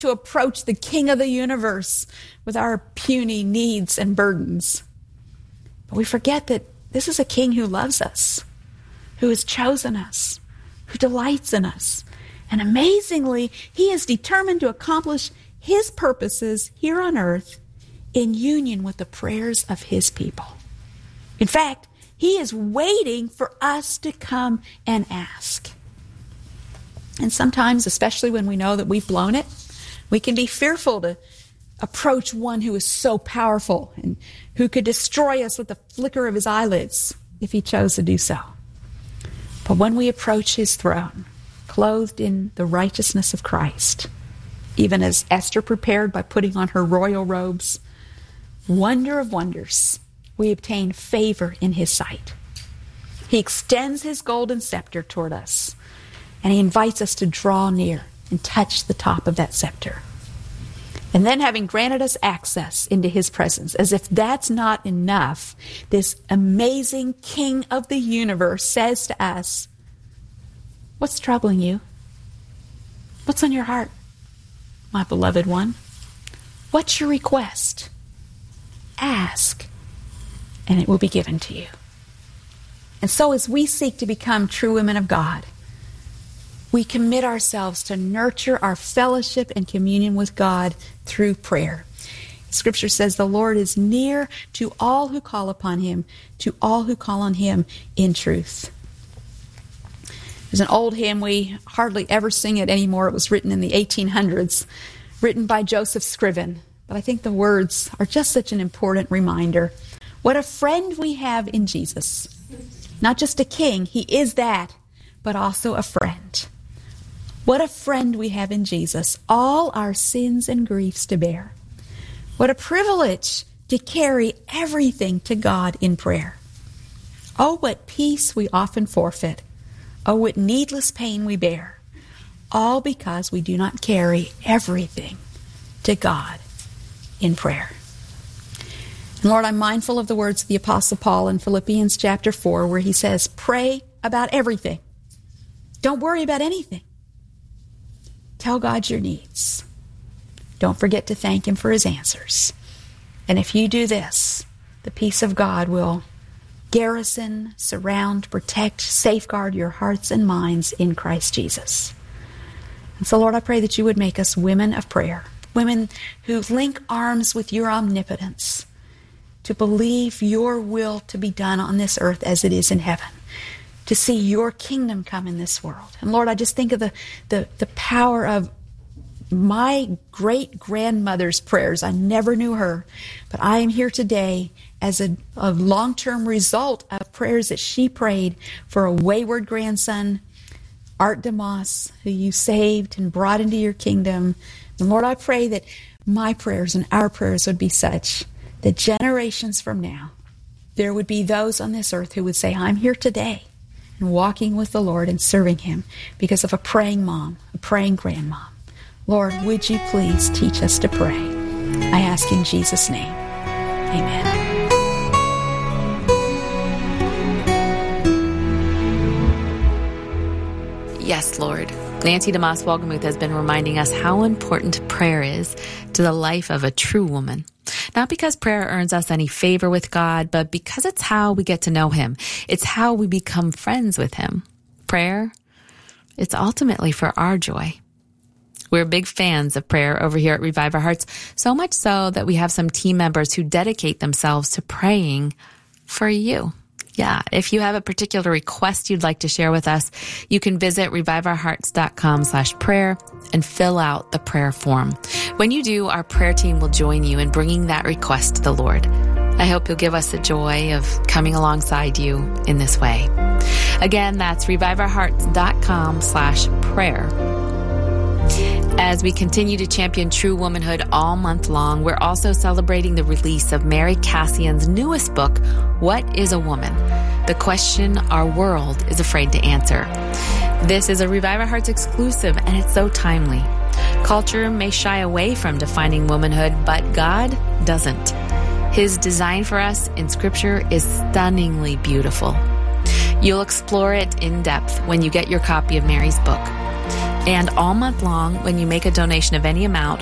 to approach the King of the universe with our puny needs and burdens. But we forget that this is a King who loves us, who has chosen us, who delights in us. And amazingly, he is determined to accomplish his purposes here on earth in union with the prayers of his people. In fact, he is waiting for us to come and ask. And sometimes, especially when we know that we've blown it, we can be fearful to approach one who is so powerful and who could destroy us with the flicker of his eyelids if he chose to do so. But when we approach his throne, clothed in the righteousness of Christ, even as Esther prepared by putting on her royal robes, wonder of wonders, we obtain favor in his sight. He extends his golden scepter toward us, and he invites us to draw near and touch the top of that scepter. And then, having granted us access into his presence, as if that's not enough, this amazing King of the universe says to us, "What's troubling you? What's on your heart, my beloved one? What's your request? Ask, and it will be given to you." And so as we seek to become true women of God, we commit ourselves to nurture our fellowship and communion with God through prayer. Scripture says the Lord is near to all who call upon him, to all who call on him in truth. There's an old hymn, we hardly ever sing it anymore. It was written in the 1800s, written by Joseph Scriven. But I think the words are just such an important reminder. What a friend we have in Jesus. Not just a king, he is that, but also a friend. What a friend we have in Jesus, all our sins and griefs to bear. What a privilege to carry everything to God in prayer. Oh, what peace we often forfeit. Oh, what needless pain we bear. All because we do not carry everything to God in prayer. And Lord, I'm mindful of the words of the Apostle Paul in Philippians chapter 4, where he says, pray about everything. Don't worry about anything. Tell God your needs. Don't forget to thank him for his answers. And if you do this, the peace of God will garrison, surround, protect, safeguard your hearts and minds in Christ Jesus. And so, Lord, I pray that you would make us women of prayer, women who link arms with your omnipotence, to believe your will to be done on this earth as it is in heaven, to see your kingdom come in this world. And Lord, I just think of the power of my great-grandmother's prayers. I never knew her, but I am here today as a long-term result of prayers that she prayed for a wayward grandson, Art DeMoss, who you saved and brought into your kingdom. And Lord, I pray that my prayers and our prayers would be such that generations from now, there would be those on this earth who would say, I'm here today and walking with the Lord and serving him because of a praying mom, a praying grandmom. Lord, would you please teach us to pray? I ask in Jesus' name. Amen. Yes, Lord. Nancy DeMoss Wolgemuth has been reminding us how important prayer is to the life of a true woman. Not because prayer earns us any favor with God, but because it's how we get to know him. It's how we become friends with him. Prayer, it's ultimately for our joy. We're big fans of prayer over here at Revive Our Hearts, so much so that we have some team members who dedicate themselves to praying for you. Yeah, if you have a particular request you'd like to share with us, you can visit reviveourhearts.com/prayer and fill out the prayer form. When you do, our prayer team will join you in bringing that request to the Lord. I hope you'll give us the joy of coming alongside you in this way. Again, that's reviveourhearts.com/prayer. As we continue to champion true womanhood all month long, we're also celebrating the release of Mary Cassian's newest book, What is a Woman? The question our world is afraid to answer. This is a Revive Our Hearts exclusive, and it's so timely. Culture may shy away from defining womanhood, but God doesn't. His design for us in Scripture is stunningly beautiful. You'll explore it in depth when you get your copy of Mary's book. And all month long, when you make a donation of any amount,